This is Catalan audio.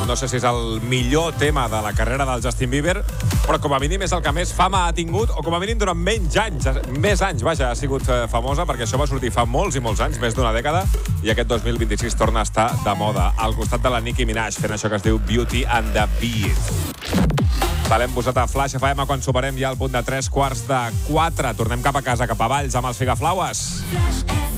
No sé si és el millor tema de la carrera del Justin Bieber, però com a mínim és el que més fama ha tingut, o com a mínim durant més anys, vaja, ha sigut famosa, perquè això va sortir fa molts i molts anys, més d'una dècada, i aquest 2026 torna a estar de moda, al costat de la Nicki Minaj, fent això que es diu Beauty and the Beast. L'hem posat a Flash FM quan superem ja el punt de 3:15. Tornem cap a casa, cap a Valls, amb els Figaflaues.